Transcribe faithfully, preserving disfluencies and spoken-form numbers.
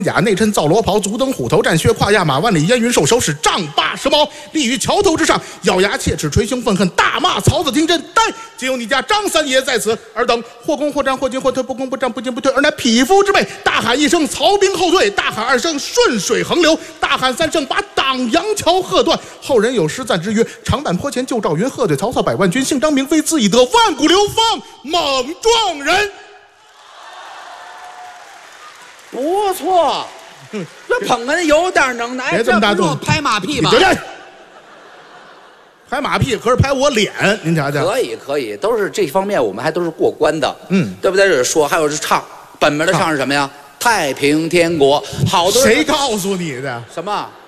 甲内衬皂罗袍，足蹬虎头战靴，胯压马万里烟云兽，手使丈八蛇矛，立于桥头之上，咬牙切齿，捶胸愤恨，大骂曹子听真。但今有你家张三爷在此，尔等或攻或战，或进或退，不攻不战，不进不退，而乃匹夫之辈。大喊一声，曹兵后退；大喊二声，顺水横流；大喊三声，把党阳桥喝断。后人有诗赞之曰：长坂坡前救赵云，喝对曹操百万军，姓张名飞，自以得万古流芳猛撞人。 不错，这捧哏有点能耐， 别这么大动不是我拍马屁吧？ 拍马屁可是拍我脸，您瞧瞧。 可以可以，都是这方面我们还都是过关的， 嗯， 对不对？这说还有是唱，本门的唱是什么呀？太平天国，好多人谁告诉你的？ 什么？